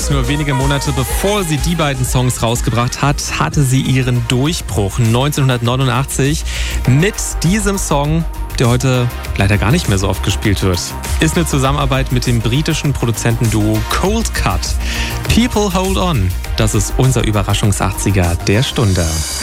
Nur wenige Monate bevor sie die beiden Songs rausgebracht hat, hatte sie ihren Durchbruch 1989 mit diesem Song, der heute leider gar nicht mehr so oft gespielt wird. Ist eine Zusammenarbeit mit dem britischen Produzentenduo Cold Cut. People Hold On. Das ist unser Überraschungs-80er der Stunde.